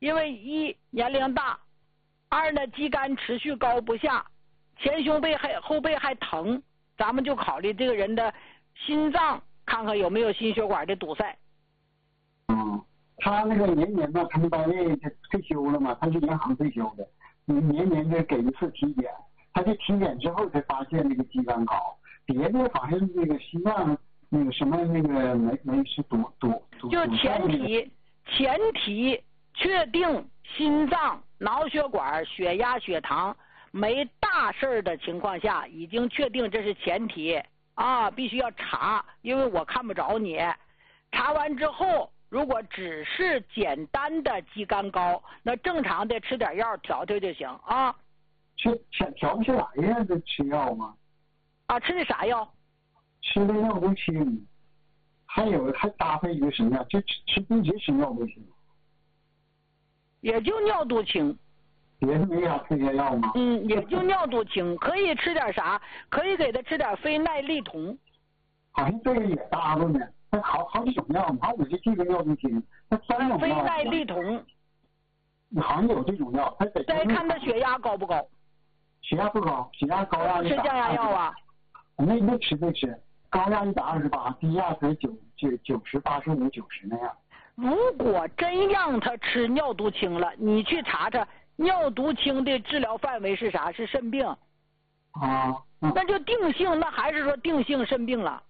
因为一年龄大，二呢肌酐持续高不下，前胸背后背还疼，咱们就考虑这个人的心脏，看看有没有心血管的堵塞。 他那个年年呢，他们单位退休了嘛，他是银行退休的，年年就给一次体检，他这体检之后才发现那个肌酐高，别的好像那个心脏那个什么那个没是堵。 就前提确定心脏、脑血管、血压、血糖没大事儿的情况下，已经确定这是前提啊，必须要查，因为我看不着你。查完之后，如果只是简单的肌酐高，那正常的吃点药调调就行啊。 调不下来呀？这吃药吗？ 啊，吃的啥药？ 吃的尿毒清，还搭配一个什么呀？就一直吃尿毒清。 也就尿毒清。 别的没啥特别药吗？ 也就尿毒清，可以吃点啥？可以给他吃点非奈利酮。 好像这个也搭着呢。那好几种药，好我就记得尿毒清，那3种药。 非奈利酮。 好像有这种药，他再看他血压高不高。 血压不高，血压高压吃降压药啊？ 没吃，高压128，低压才90、85、90那样。 如果真让他吃尿毒清了，你去查查尿毒清的治疗范围是啥？是肾病。那就定性，那还是说定性肾病了。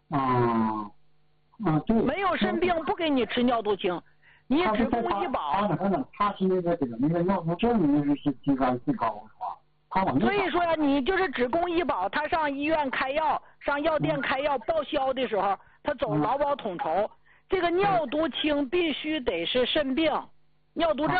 对。 没有肾病不给你吃尿毒清，你只供医保。 他是那个尿毒症，那是肌酐最高是吧？ 所以说呀，你就是只供医保，他上医院开药，上药店开药报销的时候，他走劳保统筹。这个尿毒清必须得是肾病、尿毒症。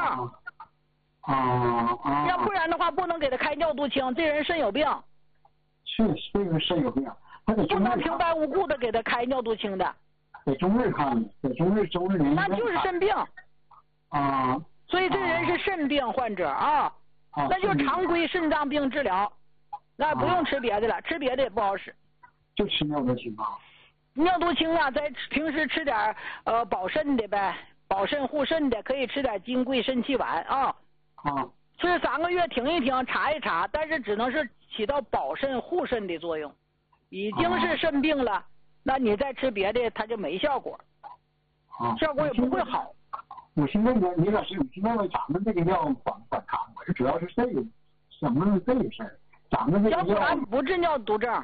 要不然的话，不能给他开尿毒清，这人肾有病。 是这个肾有病，他得不能平白无故的给他开尿毒清的。 在中日看的，在中日联系。 那就是肾病。所以这人是肾病患者啊。那就常规肾脏病治疗，那不用吃别的了，吃别的也不好使。 就吃尿毒清啊。 尿毒清啊，在平时吃点保肾的呗，保肾护肾的，可以吃点金匮肾气丸啊。吃3个月停一停，查一查，但是只能是起到保肾护肾的作用。已经是肾病了，那你再吃别的，它就没效果。效果也不会好。 我现在你老师，你现在咱们这个药管看，我是主要是这个什么这个事儿，咱们这个药。 咱不治尿毒症。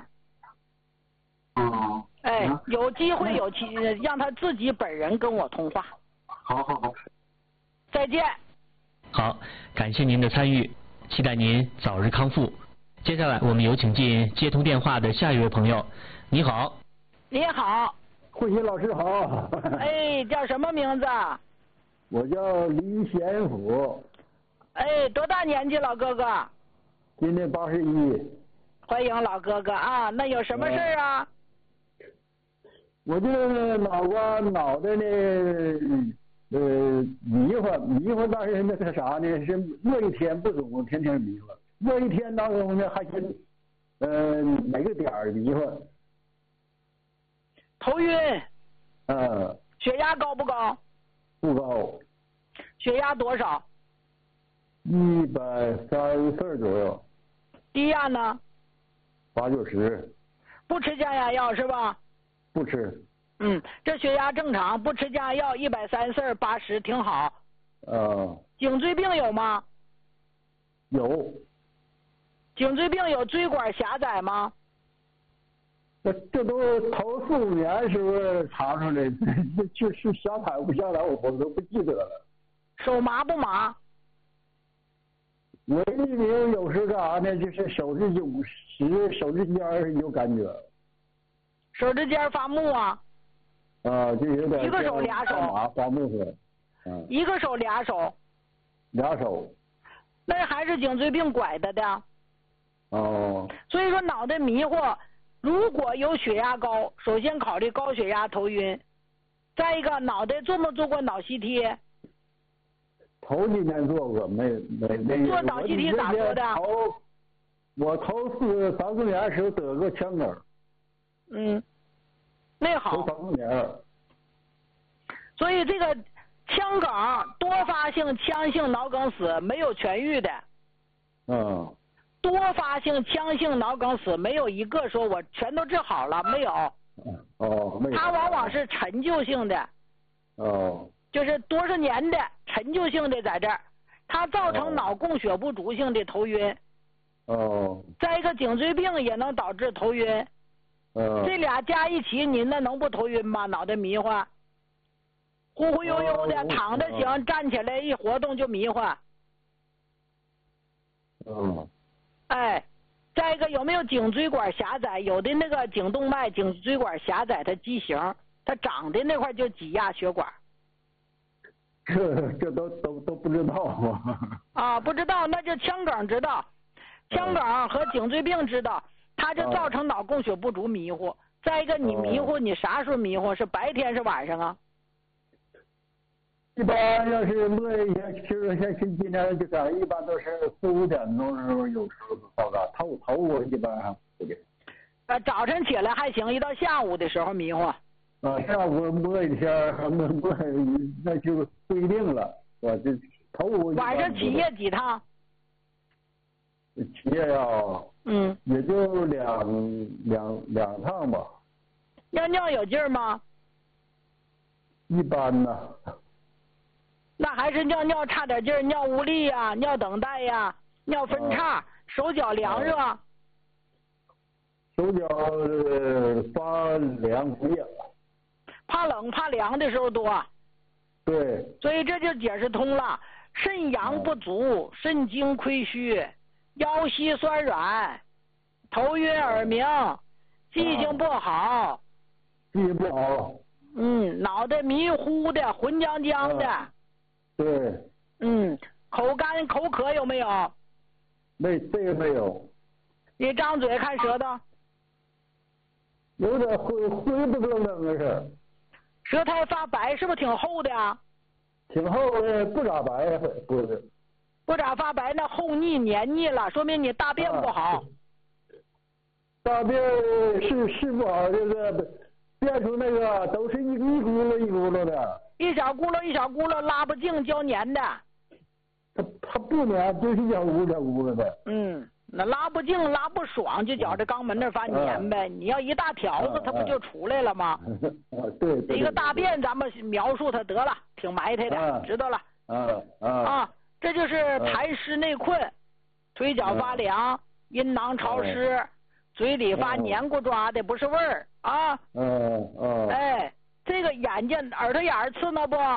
有机会让他自己本人跟我通话。 好。 再见。 好，感谢您的参与，期待您早日康复。接下来我们有请进接通电话的下一位朋友。你好。 你好。 慧心老师好。 叫什么名字？ 我叫李显甫。 多大年纪老哥哥？ 今年81。 欢迎老哥哥啊，那有什么事儿啊？ 我这脑袋呢，迷糊，但是那个啥呢，是饿一天不总天天迷糊，饿一天当中呢还是哪个点儿迷糊。 头晕。血压高不高？ 不高。 血压多少 ？130左右。 低压呢 ？8、90。 不吃降压药是吧？ 不吃。 这血压正常，不吃降压药130、80挺好。颈椎病有吗？ 有。 颈椎病有椎管狭窄吗？ 这都头4、5年时候查出来，这就是狭窄不狭窄，我都不记得了。 手麻不麻？ 我一名有时干啥呢？就是手指尖有感觉。 手指尖发木啊？ 就有点。 一个手俩手？ 发木似的。一个手俩手？ 俩手。 那还是颈椎病拐的。所以说脑袋迷糊，如果有血压高，首先考虑高血压头晕。再一个，脑袋做没做过脑 CT？ 头几年做过，没。 做脑 CT 咋做的？ 我头3、4年时候得过腔梗。 那好。 头3、4年。 所以这个腔腔梗多发性腔性脑梗死没有痊愈的。多发性腔性脑梗死没有一个说我全都治好了，没有。 没有。 它往往是陈旧性的。就是多少年的陈旧性的在这儿，它造成脑供血不足性的头晕。再一个颈椎病也能导致头晕。这俩加一起，您那能不头晕吗？脑袋迷糊，忽忽悠悠的，躺着行，站起来一活动就迷糊。哎，再一个有没有颈椎管狭窄？有的那个颈动脉、颈椎管狭窄，它畸形，它长的那块就挤压血管。 这都不知道啊。不知道，那就腔梗知道，腔梗和颈椎病知道，它就造成脑供血不足迷糊。再一个你迷糊，你啥时候迷糊？是白天是晚上啊？ 一般要是摸一下，就是像今天就咱一般都是4、5点钟的时候，有时候到达头我一般上不行。 早晨起来还行，一到下午的时候迷糊。 下午摸一天，摸那就不一定了。我这头晚上起夜几趟？ 起夜呀，也就两趟吧。 尿有劲儿吗？ 一般呢。 那还是尿差点劲儿，尿无力呀，尿等待呀，尿分叉，手脚凉热。 手脚发凉不热。 怕冷怕凉的时候多。 对。 所以这就解释通了，肾阳不足，肾精亏虚，腰膝酸软，头晕耳鸣，记性不好。 记性不好。 脑袋迷糊的，浑浆浆的。 对。 口干口渴有没有？ 这个没有。 你张嘴看舌头。 有点灰不愣登的是。 舌苔发白，是不是挺厚的呀？ 挺厚的，不咋白，不是。 不咋发白，那厚腻黏腻了，说明你大便不好。 大便是不好，就是变出那个都是一咕噜一咕噜的。 一小咕噜一小咕噜，拉不净，胶粘的。 它不粘，就是一小咕噜的。 那拉不净拉不爽，就觉着肛门那发黏呗。你要一大条子，它不就出来了吗？ 对。 一个大便，咱们描述它得了，挺埋汰的，知道了。这就是痰湿内困，腿脚发凉，阴囊潮湿，嘴里发黏糊抓的，不是味儿啊。哎，这个眼睛耳朵眼刺挠不？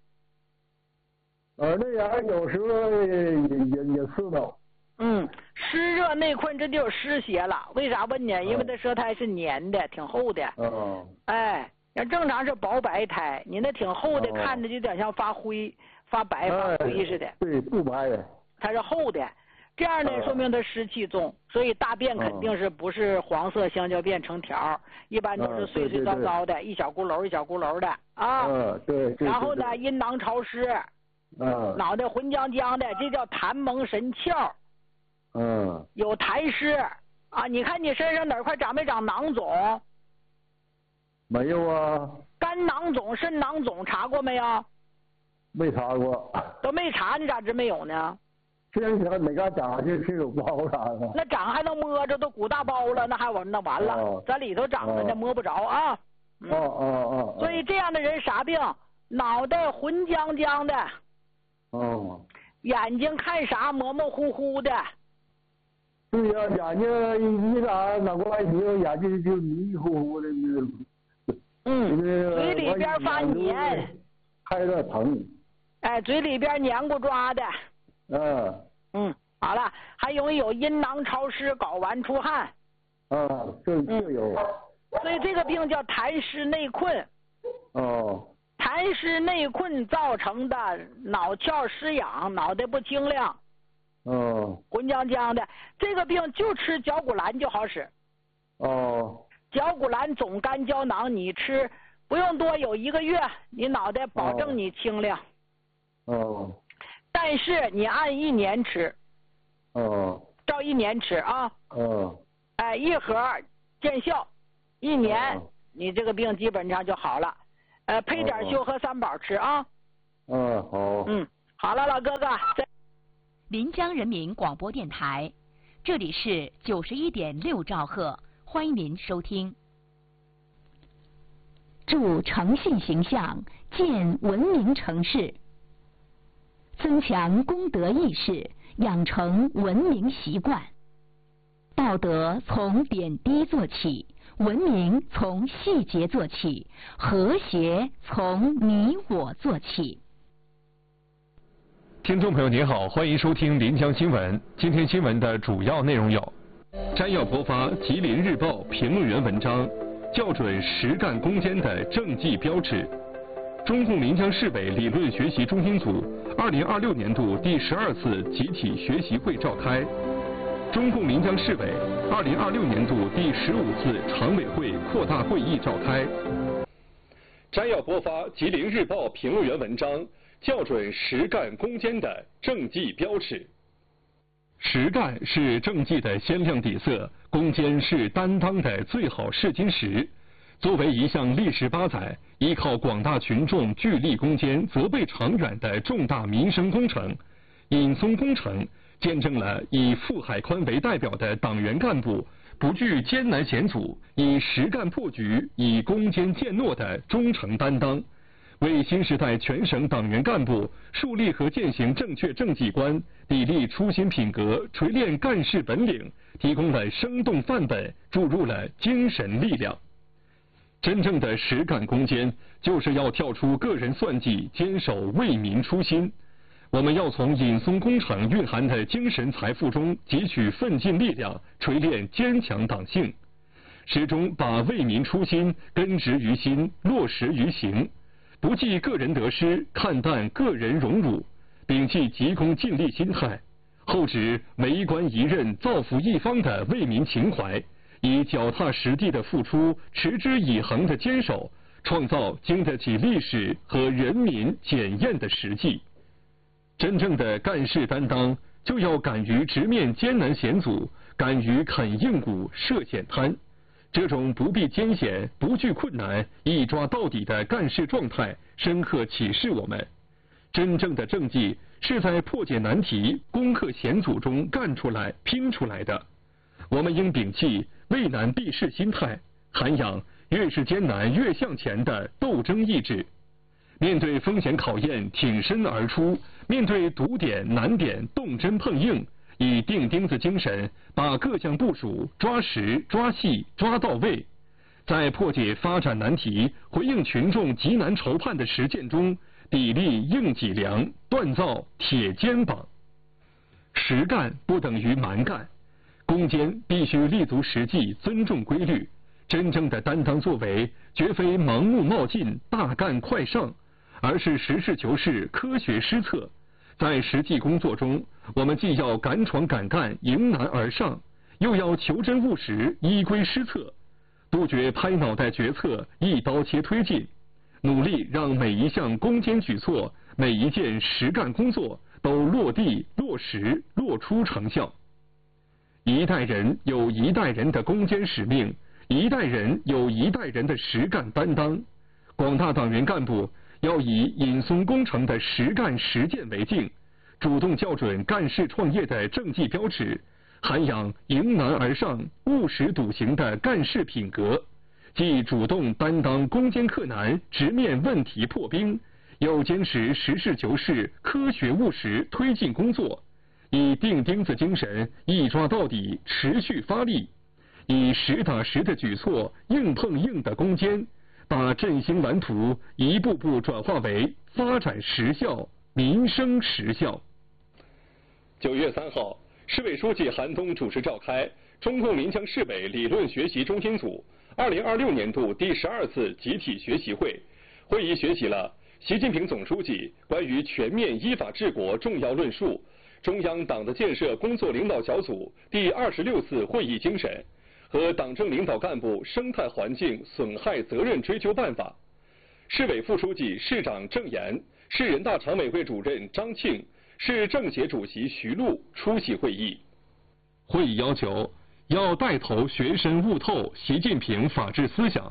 耳朵眼有时候也刺挠。 湿热内困，这就是湿邪了。为啥问呢？因为它舌苔是黏的，挺厚的。哎，要正常是薄白苔，你那挺厚的，看着就有点像发灰、发白、发灰似的。 对，不白。 它是厚的，这样呢，说明它湿气重，所以大便肯定是不是黄色香蕉便成条，一般都是碎碎糟糟的，一小咕噜一小咕噜的啊。 对。 然后呢，阴囊潮湿，脑袋浑浆浆的，这叫痰蒙神窍。有痰湿啊！你看你身上哪块长没长囊肿？ 没有啊。 肝囊肿、肾囊肿查过没有？ 没查过。 都没查，你咋知没有呢？ 这哪嘎长是有包啥的？ 那长还能摸着，都鼓大包了，那完了，咱里头长着呢，摸不着啊。所以这样的人啥病？脑袋浑浆浆的。眼睛看啥模模糊糊的。 对呀，眼睛一脑瓜一提，眼睛就迷糊糊的。 嘴里边发黏， 还有点疼。 哎，嘴里边黏糊抓的。好了，还容易有阴囊潮湿、睾丸出汗。 这有。 所以这个病叫痰湿内困。痰湿内困造成的脑窍失养，脑袋不清亮。浑浆浆的，这个病就吃绞股蓝就好使。绞股蓝总干胶囊，你吃不用多，有1个月，你脑袋保证你清亮。但是你按1年吃。照1年吃啊。哎，1盒见效，1年你这个病基本上就好了。配点休和3宝吃啊。 好。 好了，老哥哥。 临江人民广播电台，这里是91.6兆赫，欢迎您收听。助诚信形象，建文明城市，增强公德意识，养成文明习惯。道德从点滴做起，文明从细节做起，和谐从你我做起。 听众朋友您好，欢迎收听临江新闻。今天新闻的主要内容有：摘要播发《吉林日报》评论员文章，校准实干攻坚的政绩标志。中共临江市委理论学习中心组2026年度第12次集体学习会召开。中共临江市委2026年度第15次常委会扩大会议召开。摘要播发《吉林日报》评论员文章，校准实干攻坚的政绩标志。实干是政绩的鲜亮底色，攻坚是担当的最好试金石。作为一项历时8载，依靠广大群众聚力攻坚、责备长远的重大民生工程，尹淞工程见证了以傅海宽为代表的党员干部不惧艰难险阻，以实干破局、以攻坚建诺的忠诚担当，为新时代全省党员干部树立和践行正确政绩观、砥砺初心品格、锤炼干事本领提供了生动范本，注入了精神力量。真正的实干攻坚，就是要跳出个人算计，坚守为民初心。我们要从尹淞工程蕴含的精神财富中汲取奋进力量，锤炼坚强党性，始终把为民初心根植于心，落实于行。不计个人得失，看淡个人荣辱，摒弃急功近利心态，厚植为官一任、造福一方的为民情怀，以脚踏实地的付出、持之以恒的坚守，创造经得起历史和人民检验的实际。真正的干事担当，就要敢于直面艰难险阻，敢于啃硬骨、涉险滩。这种不避艰险、不惧困难、一抓到底的干事状态，深刻启示我们：真正的政绩是在破解难题、攻克险阻中干出来、拼出来的。我们应摒弃畏难避世心态，涵养越是艰难越向前的斗争意志。面对风险考验，挺身而出；面对堵点难点，动真碰硬。以钉钉子精神，把各项部署抓实、抓细、抓到位，在破解发展难题、回应群众急难愁盼的实践中，砥砺硬脊梁，锻造铁肩膀。实干不等于蛮干，攻坚必须立足实际，尊重规律。真正的担当作为，绝非盲目冒进、大干快上，而是实事求是、科学施策。在实际工作中，我们既要敢闯敢干、迎难而上，又要求真务实、依规施策，杜绝拍脑袋决策、一刀切推进，努力让每一项攻坚举措、每一件实干工作都落地、落实、落出成效。一代人有一代人的攻坚使命，一代人有一代人的实干担当。广大党员干部要以尹淞工程的实干实践为镜，主动校准干事创业的政绩标志，涵养迎难而上、务实笃行的干事品格，既主动担当攻坚克难、直面问题破冰，又坚持实事求是、科学务实推进工作，以钉钉子精神一抓到底、持续发力，以实打实的举措、硬碰硬的攻坚，把振兴蓝图一步步转化为发展实效、民生实效。9月3号，市委书记韩东主持召开中共临江市委理论学习中心组2026年度第12次集体学习会。会议学习了习近平总书记关于全面依法治国重要论述、中央党的建设工作领导小组第26次会议精神和党政领导干部生态环境损害责任追究办法。市委副书记、市长郑岩、市人大常委会主任张庆、市政协主席徐璐出席会议。会议要求，要带头学深悟透习近平法治思想，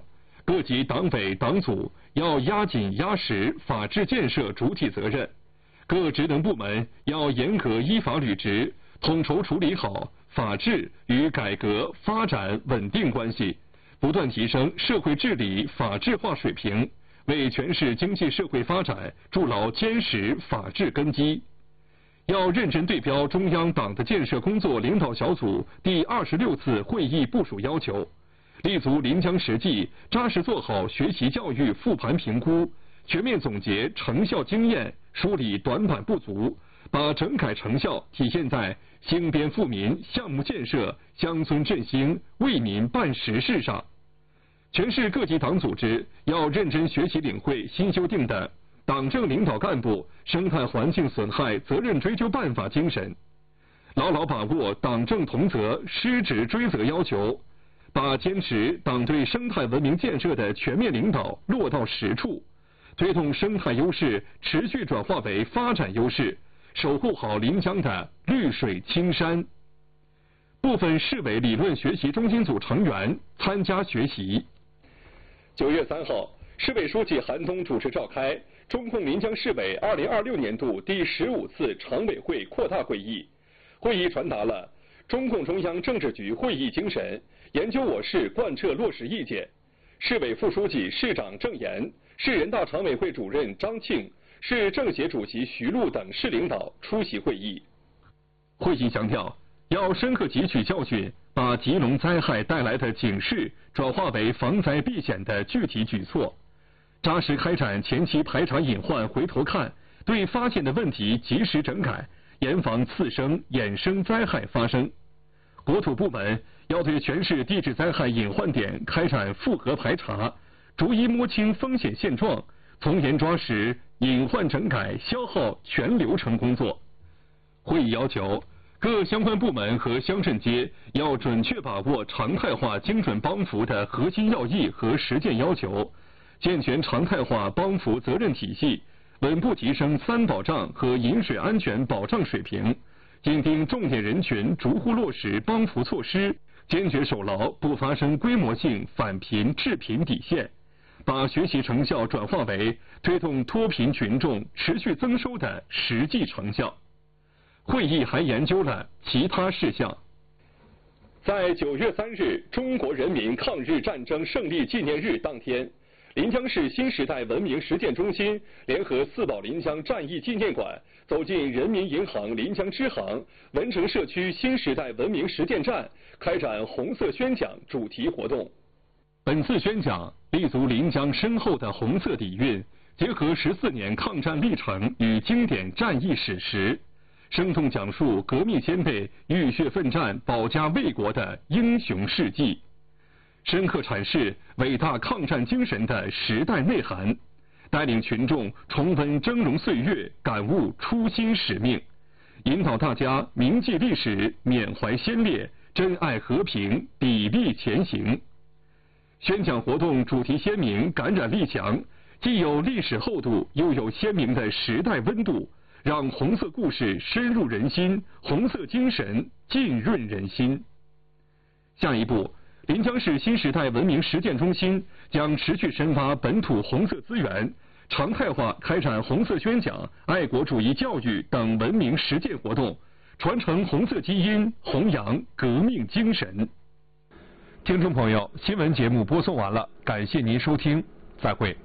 各级党委党组要压紧压实法治建设主体责任，各职能部门要严格依法履职，统筹处理好法治与改革发展稳定关系，不断提升社会治理法治化水平，为全市经济社会发展筑牢坚实法治根基。要认真对标中央党的建设工作领导小组第26次会议部署要求，立足临江实际，扎实做好学习教育复盘评估，全面总结成效经验，梳理短板不足，把整改成效体现在兴边富民、项目建设、乡村振兴、为民办实事上。全市各级党组织要认真学习领会新修订的党政领导干部生态环境损害责任追究办法精神，牢牢把握党政同责、失职追责要求，把坚持党对生态文明建设的全面领导落到实处，推动生态优势持续转化为发展优势，守护好临江的绿水青山。部分市委理论学习中心组成员参加学习。9月3号，市委书记韩东主持召开中共临江市委2026年度第15次常委会扩大会议。会议传达了中共中央政治局会议精神，研究我市贯彻落实意见。市委副书记、市长郑岩、市人大常委会主任张庆、市政协主席徐璐等市领导出席会议。会议强调，要深刻汲取教训，把吉隆灾害带来的警示转化为防灾避险的具体举措，扎实开展前期排查隐患回头看，对发现的问题及时整改，严防次生衍生灾害发生。国土部门要对全市地质灾害隐患点开展复核排查，逐一摸清风险现状，从严抓实隐患整改消耗全流程工作。会议要求各相关部门和乡镇街要准确把握常态化精准帮扶的核心要义和实践要求，健全常态化帮扶责任体系，稳步提升3保障和饮水安全保障水平，紧盯重点人群逐户落实帮扶措施，坚决守牢不发生规模性返贫致贫底线，把学习成效转化为推动脱贫群众持续增收的实际成效。会议还研究了其他事项。在9月3日中国人民抗日战争胜利纪念日当天，临江市新时代文明实践中心联合4保临江战役纪念馆走进人民银行临江支行文城社区新时代文明实践站，开展红色宣讲主题活动。本次宣讲立足临江深厚的红色底蕴，结合14年抗战历程与经典战役史实，生动讲述革命先辈浴血奋战保家卫国的英雄事迹，深刻阐释伟大抗战精神的时代内涵，带领群众重温峥嵘岁月，感悟初心使命，引导大家铭记历史，缅怀先烈，珍爱和平，砥砺前行。宣讲活动主题鲜明，感染力强，既有历史厚度，又有鲜明的时代温度，让红色故事深入人心，红色精神浸润人心。下一步，临江市新时代文明实践中心将持续深挖本土红色资源，常态化开展红色宣讲、爱国主义教育等文明实践活动，传承红色基因，弘扬革命精神。听众朋友，新闻节目播送完了，感谢您收听，再会。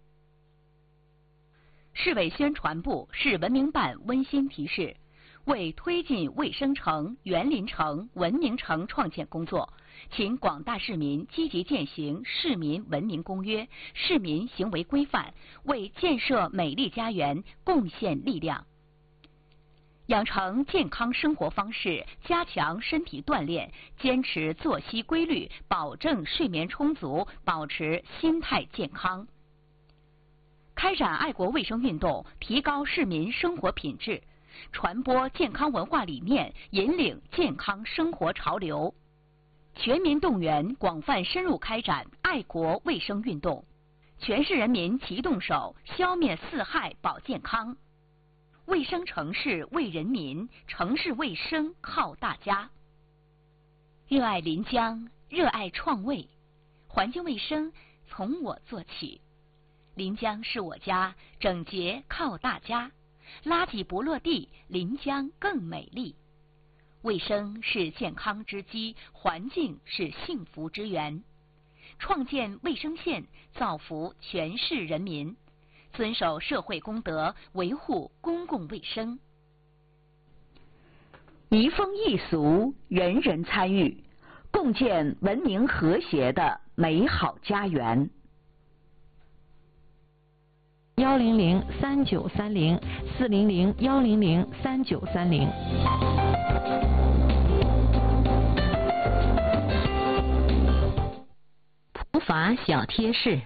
市委宣传部、市文明办温馨提示：为推进卫生城、园林城、文明城创建工作，请广大市民积极践行《市民文明公约》、市民行为规范，为建设美丽家园贡献力量。养成健康生活方式，加强身体锻炼，坚持作息规律，保证睡眠充足，保持心态健康。开展爱国卫生运动，提高市民生活品质，传播健康文化理念，引领健康生活潮流。全民动员，广泛深入开展爱国卫生运动，全市人民齐动手，消灭四害保健康。卫生城市为人民，城市卫生靠大家。热爱临江，热爱创卫，环境卫生从我做起。临江是我家，整洁靠大家。垃圾不落地，临江更美丽。卫生是健康之基，环境是幸福之源。创建卫生县，造福全市人民，遵守社会公德，维护公共卫生。 移风易俗，人人参与，共建文明和谐的美好家园。 1003930，400-100-3930。 普法小贴士：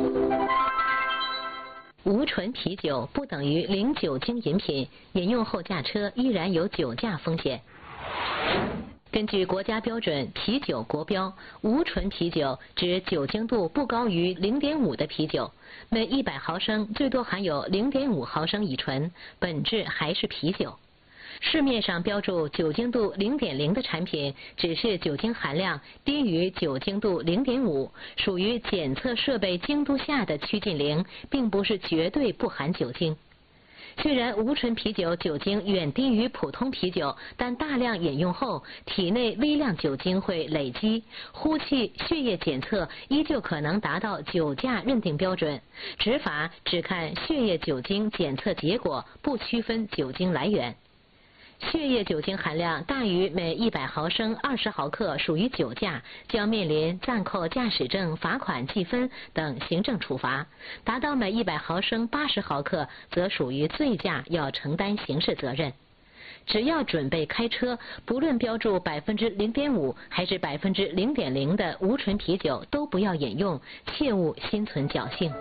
无醇啤酒不等于零酒精饮品，饮用后驾车依然有酒驾风险。根据国家标准啤酒国标，无醇啤酒指酒精度不高于 0.5 的啤酒，每100毫升最多含有 0.5 毫升乙醇，本质还是啤酒。市面上标注酒精度 0.0 的产品，只是酒精含量低于酒精度 0.5， 属于检测设备精度下的趋近零，并不是绝对不含酒精。虽然无醇啤酒酒精远低于普通啤酒，但大量饮用后，体内微量酒精会累积，呼气、血液检测依旧可能达到酒驾认定标准。执法只看血液酒精检测结果，不区分酒精来源。血液酒精含量大于每100毫升20毫克属于酒驾，将面临暂扣驾驶证、罚款记分等行政处罚；达到每100毫升80毫克，则属于醉驾，要承担刑事责任。只要准备开车，不论标注 0.5% 还是 0.0% 的无醇啤酒，都不要饮用，切勿心存侥幸。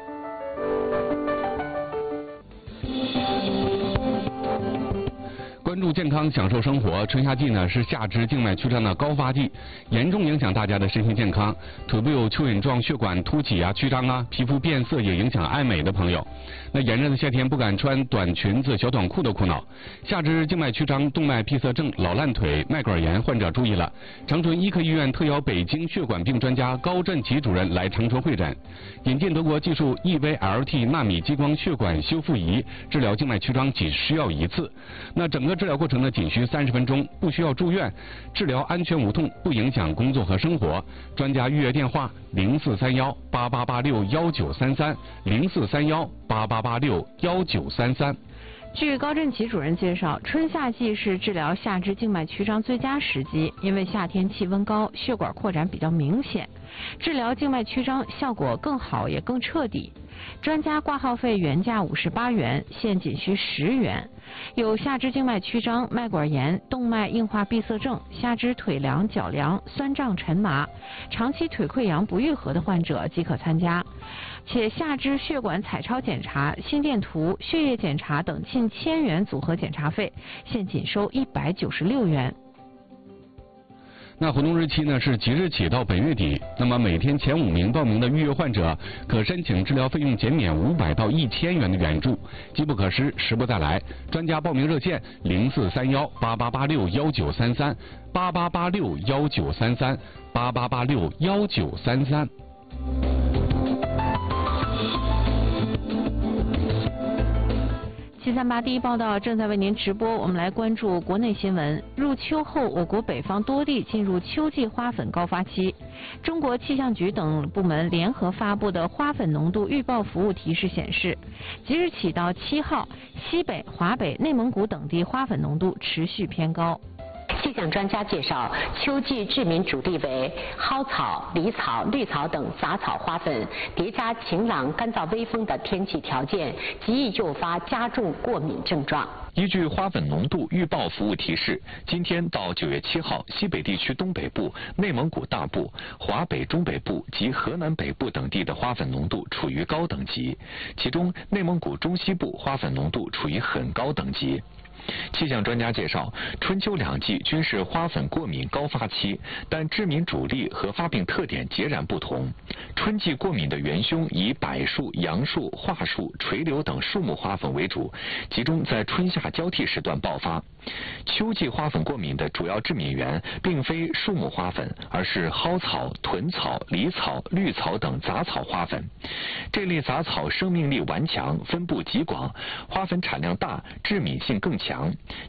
关注健康，享受生活。春夏季呢是下肢静脉曲张的高发季，严重影响大家的身心健康。腿部有蚯蚓状血管凸起啊、曲张啊，皮肤变色也影响爱美的朋友。那炎热的夏天不敢穿短裙子、小短裤的苦恼。下肢静脉曲张、动脉闭塞症、老烂腿、脉管炎患者注意了，长春医科医院特邀北京血管病专家高振奇主任来长春会诊，引进德国技术 EVLT 纳米激光血管修复仪，治疗静脉曲张只需要1次。那整个治疗过程呢仅需30分钟，不需要住院，治疗安全无痛，不影响工作和生活。专家预约电话 043188861933，043188861933。据高振奇主任介绍，春夏季是治疗下肢静脉曲张最佳时机，因为夏天气温高，血管扩展比较明显，治疗静脉曲张效果更好也更彻底。专家挂号费原价58元，现仅需10元。有下肢静脉曲张、脉管炎、动脉硬化闭塞症、下肢腿凉、脚凉、酸胀沉麻、长期腿溃疡不愈合的患者即可参加。且下肢血管彩超检查、心电图、血液检查等近1000元组合检查费，现仅收196元。 那活动日期呢是即日起到本月底。那么每天前5名报名的预约患者可申请治疗费用减免500到1000元的援助，机不可失，时不再来。专家报名热线043188861933，88861933，88861933。 738第一报道正在为您直播，我们来关注国内新闻。入秋后，我国北方多地进入秋季花粉高发期。中国气象局等部门联合发布的花粉浓度预报服务提示显示，即日起到7号，西北、华北、内蒙古等地花粉浓度持续偏高。 气象专家介绍，秋季致敏主地为蒿草、狸草、绿草等杂草花粉，叠加晴朗、干燥、微风的天气条件，极易诱发加重过敏症状。 依据花粉浓度预报服务提示，今天到9月7号，西北地区东北部、内蒙古大部、华北中北部及河南北部等地的花粉浓度处于高等级，其中内蒙古中西部花粉浓度处于很高等级。 气象专家介绍，春秋两季均是花粉过敏高发期，但致敏主力和发病特点截然不同。春季过敏的元凶以柏树、杨树、桦树、垂柳等树木花粉为主，集中在春夏交替时段爆发。秋季花粉过敏的主要致敏源并非树木花粉，而是蒿草、豚草、狸草、绿草等杂草花粉。这类杂草生命力顽强，分布极广，花粉产量大，致敏性更强。